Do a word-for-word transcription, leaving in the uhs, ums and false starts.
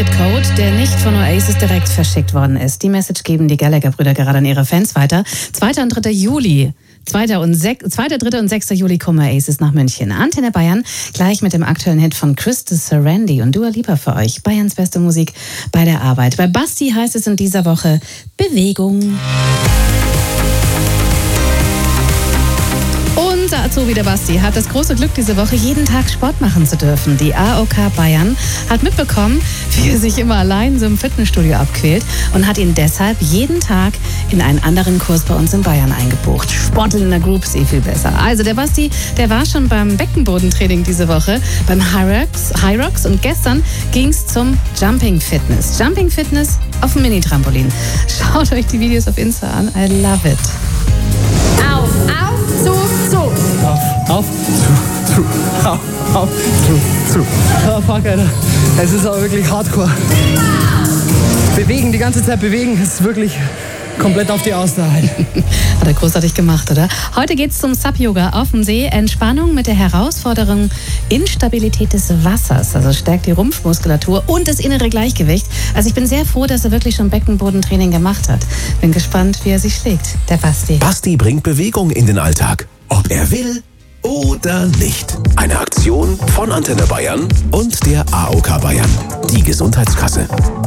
Secret Code, der nicht von Oasis direkt verschickt worden ist. Die Message geben die Gallagher-Brüder gerade an ihre Fans weiter. zweiter und dritter Juli. zweiter und dritter und sechster Juli kommen Oasis nach München. Antenne Bayern, gleich mit dem aktuellen Hit von Crystal Serenity und Dua Lipa für euch. Bayerns beste Musik bei der Arbeit. Bei Basti heißt es in dieser Woche Bewegung. Unser Azubi, der Basti, hat das große Glück, diese Woche jeden Tag Sport machen zu dürfen. Die A O K Bayern hat mitbekommen, wie er sich immer allein so im Fitnessstudio abquält und hat ihn deshalb jeden Tag in einen anderen Kurs bei uns in Bayern eingebucht. Sporteln in der Group ist eh viel besser. Also der Basti, der war schon beim Beckenbodentraining diese Woche, beim High Rocks, High Rocks und gestern ging es zum Jumping Fitness. Jumping Fitness auf dem Mini-Trampolin. Schaut euch die Videos auf Insta an. I love it. Auf, auf, zu, zu. Auf, auf, zu, zu, auf, auf, zu, zu. Oh, fuck, Alter. Es ist aber wirklich hardcore. Bewegen, die ganze Zeit bewegen, ist wirklich komplett auf die Ausdauer. Hat er großartig gemacht, oder? Heute geht's zum Sub-Yoga auf dem See. Entspannung mit der Herausforderung Instabilität des Wassers. Also stärkt die Rumpfmuskulatur und das innere Gleichgewicht. Also ich bin sehr froh, dass er wirklich schon Beckenbodentraining gemacht hat. Bin gespannt, wie er sich schlägt. Der Basti. Basti bringt Bewegung in den Alltag. Ob er will oder nicht. Eine Aktion von Antenne Bayern und der A O K Bayern. Die Gesundheitskasse.